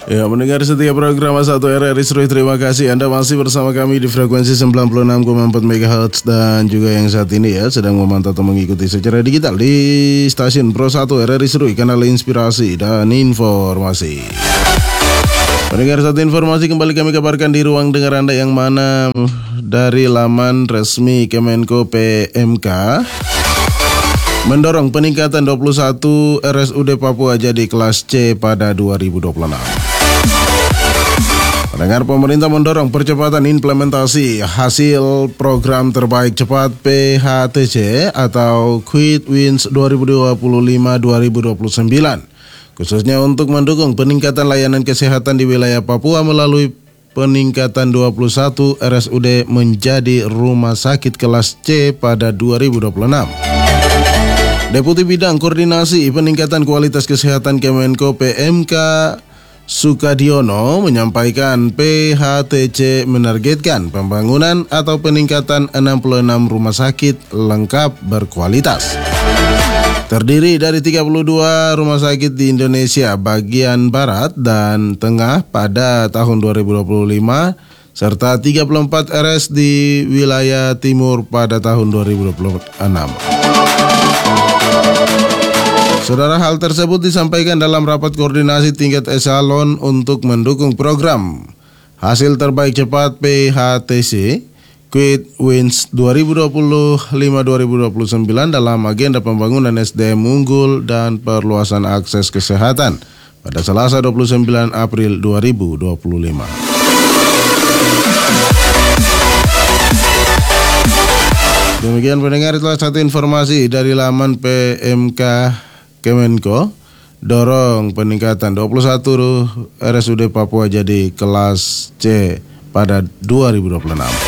Ya, mendengar setiap program A1 RRI Seru, terima kasih Anda masih bersama kami di frekuensi 96,4 MHz dan juga yang saat ini ya sedang memantau atau mengikuti secara digital di stasiun Pro 1 RRI Seru, kanal inspirasi dan informasi. Mendengar satu informasi kembali kami kabarkan di ruang dengar Anda yang mana dari laman resmi Kemenko PMK mendorong peningkatan 21 RSUD Papua jadi kelas C pada 2026. Pendengar, pemerintah mendorong percepatan implementasi hasil program terbaik cepat PHTC atau Quick Wins 2025-2029, khususnya untuk mendukung peningkatan layanan kesehatan di wilayah Papua melalui peningkatan 21 RSUD menjadi rumah sakit kelas C pada 2026. Deputi Bidang Koordinasi Peningkatan Kualitas Kesehatan Kemenko PMK Sukadiono menyampaikan PHTC menargetkan pembangunan atau peningkatan 66 rumah sakit lengkap berkualitas. Terdiri dari 32 rumah sakit di Indonesia bagian barat dan tengah pada tahun 2025 serta 34 RS di wilayah timur pada tahun 2026. Saudara, hal tersebut disampaikan dalam rapat koordinasi tingkat eselon untuk mendukung program hasil terbaik cepat PHTC Quick Wins 2025-2029 dalam agenda pembangunan SDM unggul dan perluasan akses kesehatan pada Selasa 29 April 2025. Demikian pendengar, itulah satu informasi dari laman PMK Kemenko, dorong peningkatan 21 RSUD Papua jadi kelas C pada 2026.